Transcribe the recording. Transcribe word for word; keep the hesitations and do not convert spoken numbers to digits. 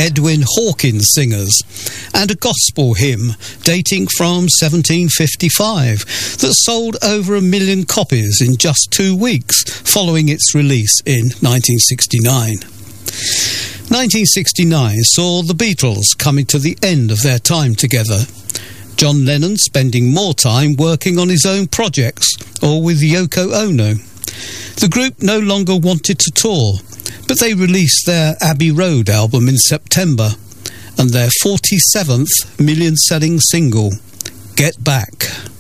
Edwin Hawkins singers, and a gospel hymn dating from seventeen fifty-five that sold over a million copies in just two weeks following its release in nineteen sixty-nine. nineteen sixty-nine saw the Beatles coming to the end of their time together. John Lennon spending more time working on his own projects or with Yoko Ono. The group no longer wanted to tour, but they released their Abbey Road album in September and their forty-seventh million-selling single, Get Back.